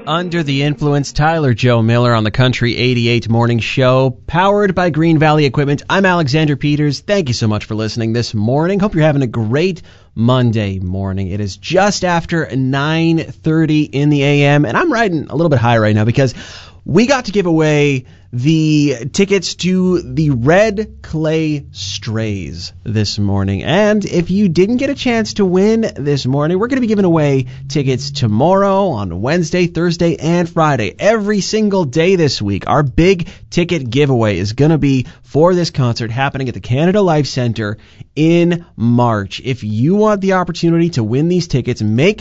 Under the Influence, Tyler Joe Miller on the Country 88 Morning Show, powered by Green Valley Equipment. I'm Alexander Peters. Thank you so much for listening this morning. Hope you're having a great Monday morning. It is just after 9:30 in the a.m., and I'm riding a little bit high right now because we got to give away the tickets to the Red Clay Strays this morning. And if you didn't get a chance to win this morning, we're going to be giving away tickets tomorrow, on Wednesday, Thursday, and Friday. Every single day this week, our big ticket giveaway is going to be for this concert happening at the Canada Life Centre in March. If you want the opportunity to win these tickets, make